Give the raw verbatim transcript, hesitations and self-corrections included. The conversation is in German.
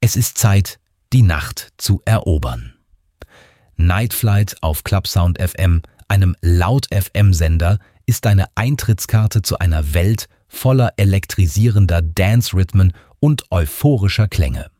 Es ist Zeit, die Nacht zu erobern. Night Flight auf Clubsound F M, einem Laut-F M-Sender, ist deine Eintrittskarte zu einer Welt voller elektrisierender Dance-Rhythmen und euphorischer Klänge.